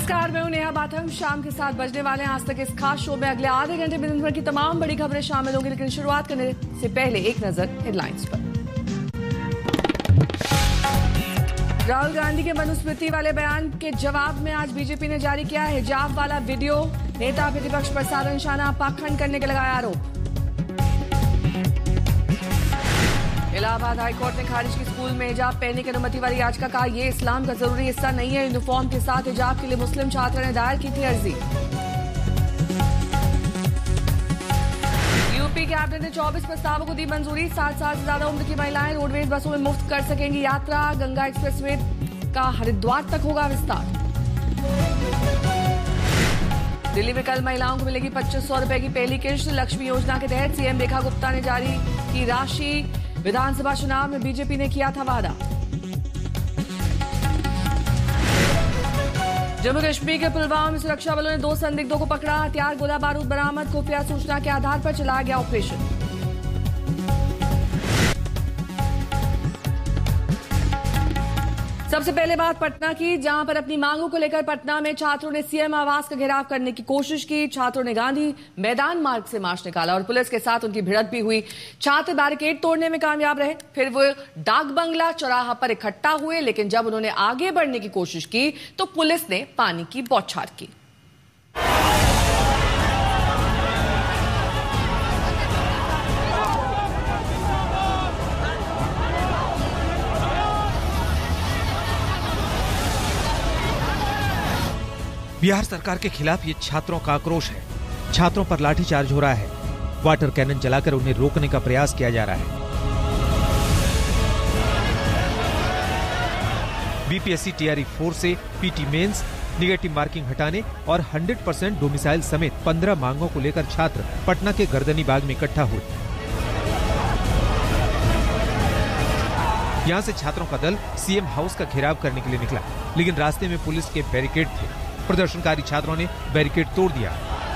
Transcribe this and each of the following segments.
नमस्कार, मैं हूं नेहा बाथम। शाम के 7 बजने वाले हैं। आज तक इस खास शो में अगले आधे घंटे में दिन भर की तमाम बड़ी खबरें शामिल होंगी, लेकिन शुरुआत करने से पहले एक नजर हेडलाइंस पर। राहुल गांधी के मनुस्मृति वाले बयान के जवाब में आज बीजेपी ने जारी किया हिजाब वाला वीडियो। नेता प्रतिपक्ष पर साधा निशाना, पाखंड करने के लगाया आरोप। इलाहाबाद हाईकोर्ट ने खारिज की स्कूल में हिजाब पहनने की अनुमति वाली याचिका, कहा यह इस्लाम का जरूरी हिस्सा नहीं है। यूनिफॉर्म के साथ हिजाब के लिए मुस्लिम छात्र ने दायर की थी अर्जी। यूपी कैबिनेट ने 24 प्रस्तावों को दी मंजूरी। 60 साल से ज्यादा उम्र की महिलाएं रोडवेज बसों में मुफ्त कर सकेंगी यात्रा। गंगा एक्सप्रेसवे का हरिद्वार तक होगा विस्तार। दिल्ली में कल महिलाओं को मिलेगी 2500 रुपए की पहली किश्त। लक्ष्मी योजना के तहत सीएम रेखा गुप्ता ने जारी की राशि। विधानसभा चुनाव में बीजेपी ने किया था वादा। जम्मू कश्मीर के पुलवामा में सुरक्षा बलों ने 2 संदिग्धों को पकड़ा। हथियार गोला बारूद बरामद। खुफिया सूचना के आधार पर चलाया गया ऑपरेशन। सबसे पहले बात पटना की, जहां पर अपनी मांगों को लेकर पटना में छात्रों ने सीएम आवास का घेराव करने की कोशिश की। छात्रों ने गांधी मैदान मार्ग से मार्च निकाला और पुलिस के साथ उनकी भिड़ंत भी हुई। छात्र बैरिकेड तोड़ने में कामयाब रहे, फिर वो डाक बंगला चौराहा पर इकट्ठा हुए, लेकिन जब उन्होंने आगे बढ़ने की कोशिश की तो पुलिस ने पानी की बौछार की। बिहार सरकार के खिलाफ ये छात्रों का आक्रोश है। छात्रों पर लाठीचार्ज हो रहा है। वाटर कैनन चलाकर उन्हें रोकने का प्रयास किया जा रहा है। बीपीएससी टीआरई 4 से पीटी मेंस, निगेटिव मार्किंग हटाने और 100% डोमिसाइल समेत 15 मांगों को लेकर छात्र पटना के गर्दनी बाग में इकट्ठा हुए। यहां से छात्रों का दल सीएम हाउस का घेराव करने के लिए निकला, लेकिन रास्ते में पुलिस के बैरिकेड थे। प्रदर्शनकारी छात्रों ने बैरिकेड तोड़ दिया।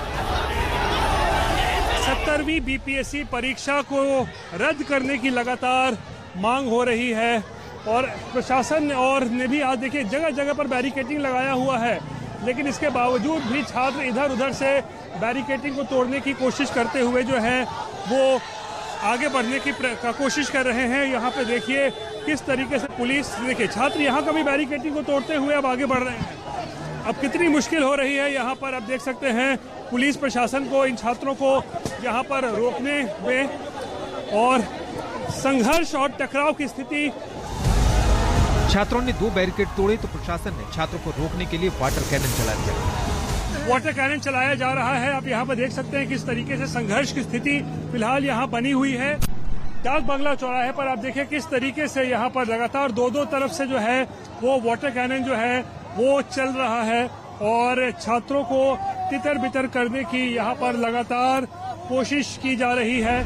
70वीं बीपीएससी परीक्षा को रद्द करने की लगातार मांग हो रही है और प्रशासन और ने भी आज देखिए जगह जगह पर बैरिकेडिंग लगाया हुआ है, लेकिन इसके बावजूद भी छात्र इधर उधर से बैरिकेडिंग को तोड़ने की कोशिश करते हुए जो है वो आगे बढ़ने की कोशिश कर रहे हैं। यहाँ पे देखिए किस तरीके से पुलिस, देखिए छात्र यहाँ का भी बैरिकेडिंग को तोड़ते हुए अब आगे बढ़ रहे हैं। अब कितनी मुश्किल हो रही है यहाँ पर, अब देख सकते हैं पुलिस प्रशासन को इन छात्रों को यहाँ पर रोकने में और संघर्ष और टकराव की स्थिति। छात्रों ने 2 बैरिकेड तोड़े तो प्रशासन ने छात्रों को रोकने के लिए वाटर कैनन चला दिया। वाटर कैनन चलाया जा रहा है। आप यहाँ पर देख सकते हैं किस तरीके से संघर्ष की स्थिति फिलहाल यहाँ बनी हुई है। डाक बंगला चौराहे पर आप देखिए किस तरीके से यहाँ पर लगातार 2 तरफ से जो है वो वाटर कैनन जो है वो चल रहा है और छात्रों को तितर बितर करने की यहाँ पर लगातार कोशिश की जा रही है।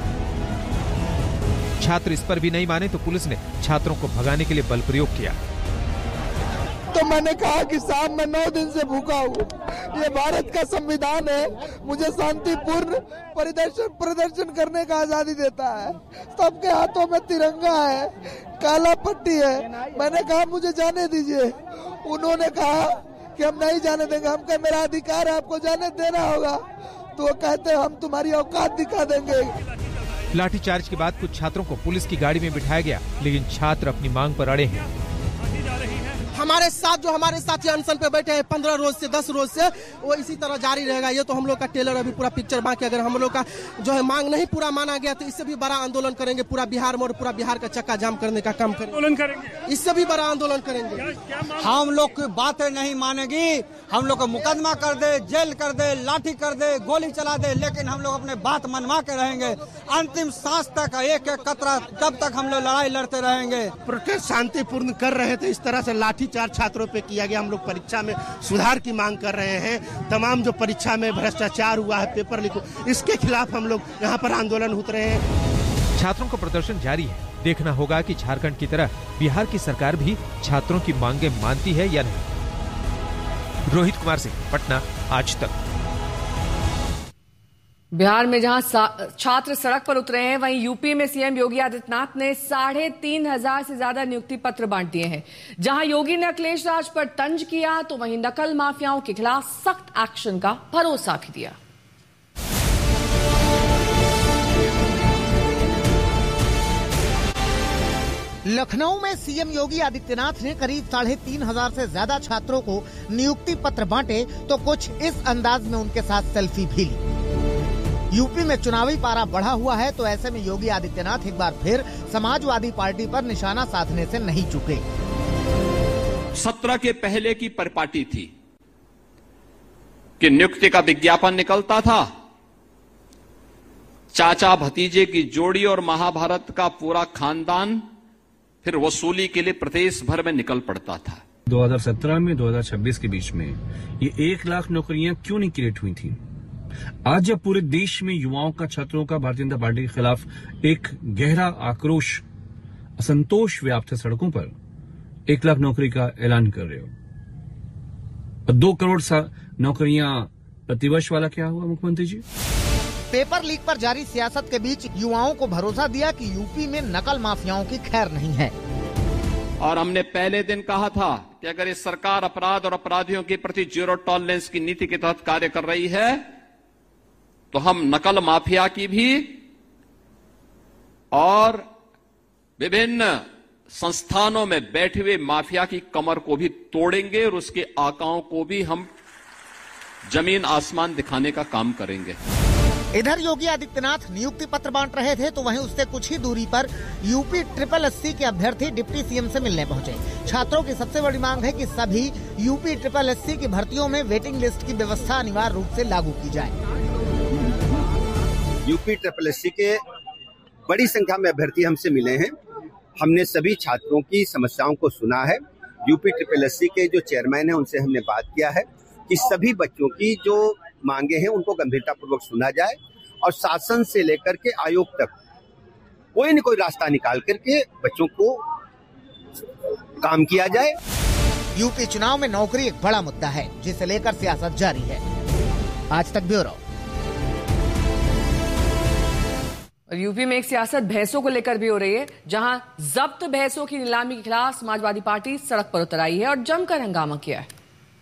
छात्र इस पर भी नहीं माने तो पुलिस ने छात्रों को भगाने के लिए बल प्रयोग किया। तो मैंने कहा कि साहब मैं 9 दिन से भूखा हूँ, ये भारत का संविधान है, मुझे शांतिपूर्ण प्रदर्शन करने का आजादी देता है। सबके हाथों में तिरंगा है, काला पट्टी है। मैंने कहा मुझे जाने दीजिए, उन्होंने कहा कि हम नहीं जाने देंगे। हम कहे मेरा अधिकार है, आपको जाने देना होगा। तो वो कहते हम तुम्हारी औकात दिखा देंगे। लाठीचार्ज के बाद कुछ छात्रों को पुलिस की गाड़ी में बिठाया गया, लेकिन छात्र अपनी मांग पर अड़े हैं। हमारे साथ जो हमारे साथी अनशन पे बैठे हैं 15 रोज से 10 रोज से, वो इसी तरह जारी रहेगा। ये तो हम लोग का टेलर अभी पूरा पिक्चर बाकी। अगर हम लोग का जो है मांग नहीं पूरा माना गया तो इससे भी बड़ा आंदोलन करेंगे। पूरा बिहार में और पूरा बिहार का चक्का जाम करने का काम करेंगे। इससे भी बड़ा आंदोलन करेंगे। हम लोग की बातें नहीं मानेगी। हम लोग को मुकदमा कर दे, जेल कर दे, लाठी कर दे, गोली चला दे, लेकिन हम लोग अपने बात मनवा के रहेंगे। अंतिम सांस तक एक एक कतरा, तब तक हम लोग लड़ाई लड़ते रहेंगे। प्रोटेस्ट शांतिपूर्ण कर रहे थे, इस तरह से लाठी चार्ज छात्रों पे किया गया। हम लोग परीक्षा में सुधार की मांग कर रहे हैं। तमाम जो परीक्षा में भ्रष्टाचार हुआ है, पेपर लीक, इसके खिलाफ हम लोग यहाँ पर आंदोलन उतरे हैं। छात्रों का प्रदर्शन जारी है। देखना होगा कि झारखंड की तरह बिहार की सरकार भी छात्रों की मांगे मानती है या नहीं। रोहित कुमार सिंह, पटना, आज तक। बिहार में जहां छात्र सड़क पर उतरे हैं, वहीं यूपी में सीएम योगी आदित्यनाथ ने 3,500 से ज्यादा नियुक्ति पत्र बांट दिए हैं। जहां योगी ने अखिलेश राज पर तंज किया, तो वहीं नकल माफियाओं के खिलाफ सख्त एक्शन का भरोसा भी दिया। लखनऊ में सीएम योगी आदित्यनाथ ने करीब 3,500 से ज्यादा छात्रों को नियुक्ति पत्र बांटे, तो कुछ इस अंदाज में उनके साथ सेल्फी भी ली। यूपी में चुनावी पारा बढ़ा हुआ है, तो ऐसे में योगी आदित्यनाथ एक बार फिर समाजवादी पार्टी पर निशाना साधने से नहीं चूके। 17 के पहले की परिपाटी थी कि नियुक्ति का विज्ञापन निकलता था, चाचा भतीजे की जोड़ी और महाभारत का पूरा खानदान फिर वसूली के लिए प्रदेश भर में निकल पड़ता था। 2017 में 2026 के बीच में ये 1 लाख नौकरियां क्यों नहीं क्रिएट हुई थी? आज जब पूरे देश में युवाओं का, छात्रों का भारतीय जनता पार्टी के खिलाफ एक गहरा आक्रोश, असंतोष व्याप्त है सड़कों पर, 1 लाख नौकरी का ऐलान कर रहे हो। 2 करोड़ नौकरियां प्रतिवर्ष वाला क्या हुआ मुख्यमंत्री जी? पेपर लीक पर जारी सियासत के बीच युवाओं को भरोसा दिया कि यूपी में नकल माफियाओं की खैर नहीं है। और हमने पहले दिन कहा था कि अगर ये सरकार अपराध और अपराधियों के प्रति जीरो टॉलरेंस की नीति के तहत कार्य कर रही है, तो हम नकल माफिया की भी और विभिन्न संस्थानों में बैठे हुए माफिया की कमर को भी तोड़ेंगे और उसके आकाओं को भी हम जमीन आसमान दिखाने का काम करेंगे। इधर योगी आदित्यनाथ नियुक्ति पत्र बांट रहे थे, तो वहीं उससे कुछ ही दूरी पर यूपी SSSC के अभ्यर्थी डिप्टी सीएम से मिलने पहुंचे। छात्रों की सबसे बड़ी मांग है कि सभी यूपी SSSC की भर्तियों में वेटिंग लिस्ट की व्यवस्था अनिवार्य रूप से लागू की जाए। यूपी SSSC के बड़ी संख्या में अभ्यर्थी हमसे मिले हैं। हमने सभी छात्रों की समस्याओं को सुना है। यूपी SSSC के जो चेयरमैन हैं, उनसे हमने बात किया है कि सभी बच्चों की जो मांगे हैं उनको गंभीरता पूर्वक सुना जाए और शासन से लेकर के आयोग तक कोई न कोई रास्ता निकाल करके बच्चों को काम किया जाए। यूपी चुनाव में नौकरी एक बड़ा मुद्दा है, जिसे लेकर सियासत जारी है। आज तक ब्यूरो। और यूपी में एक सियासत भैंसों को लेकर भी हो रही है, जहां जब्त भैंसों की नीलामी के खिलाफ समाजवादी पार्टी सड़क पर उतर आई है और जमकर हंगामा किया है।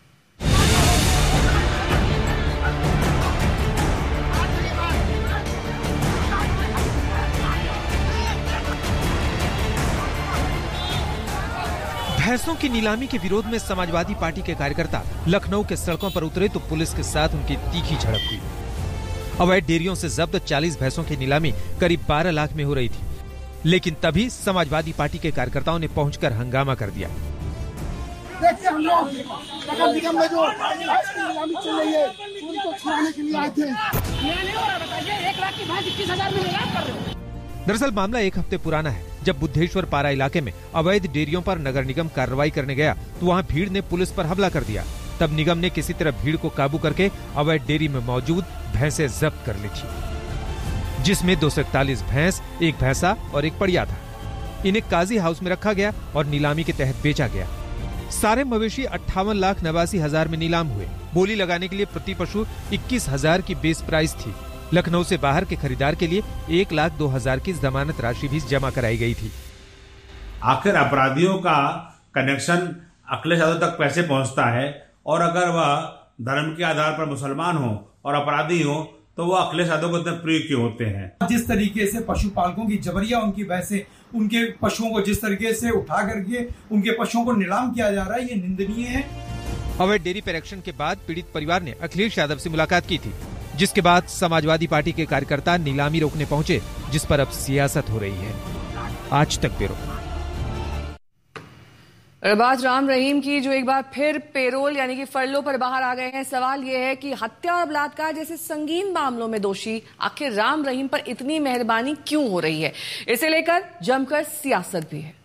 भैंसों की नीलामी के विरोध में समाजवादी पार्टी के कार्यकर्ता लखनऊ के सड़कों पर उतरे, तो पुलिस के साथ उनकी तीखी झड़प हुई। अवैध डेयरियों से जब्त 40 भैंसों की नीलामी करीब 12 लाख में हो रही थी, लेकिन तभी समाजवादी पार्टी के कार्यकर्ताओं ने पहुंचकर हंगामा कर दिया। देखिए, हम लोग नगर निगम में जो नीलामी चल रही है उनको छुड़ाने के लिए आए थे। 1 लाख की भैंस 21,000 में नीलाम कर रहे हो। दरअसल मामला 1 हफ्ते पुराना है, जब बुद्धेश्वर पारा इलाके में अवैध डेयरियों पर नगर निगम कार्रवाई करने गया, तो वहां भीड़ ने पुलिस पर हमला कर दिया। तब निगम ने किसी तरह भीड़ को काबू करके अवैध डेयरी में मौजूद भैंसें जब्त कर ली थी, जिसमें 241 भैंस, 1 भैंसा और 1 पड़िया था। इन्हें काजी हाउस में रखा गया और नीलामी के तहत बेचा गया। सारे मवेशी 58,89,000 में नीलाम हुए। बोली लगाने के लिए प्रति पशु 21,000 की बेस प्राइस थी। लखनऊ से बाहर के खरीदार के लिए 1,02,000 की जमानत राशि भी जमा कराई गई थी। आखिर अपराधियों का कनेक्शन अखिलेश यादव तक कैसे पहुंचता है, और अगर वह धर्म के आधार पर मुसलमान हो और अपराधी हो, तो वो अखिलेश यादव को इतने प्रिय क्यों होते हैं? जिस तरीके से पशुपालकों की जबरिया उनकी भैंसे, उनके पशुओं को जिस तरीके से उठा करके उनके पशुओं को नीलाम किया जा रहा है, ये निंदनीय है। अवैध डेयरी पर एक्शन के बाद पीड़ित परिवार ने अखिलेश यादव से मुलाकात की थी, जिसके बाद समाजवादी पार्टी के कार्यकर्ता नीलामी रोकने पहुंचे, जिस पर अब सियासत हो रही है। आज तक ब्यूरो। अरबाज राम रहीम की जो एक बार फिर पेरोल यानी कि फरलो पर बाहर आ गए हैं। सवाल यह है कि हत्या और बलात्कार जैसे संगीन मामलों में दोषी आखिर राम रहीम पर इतनी मेहरबानी क्यों हो रही है? इसे लेकर जमकर सियासत भी है।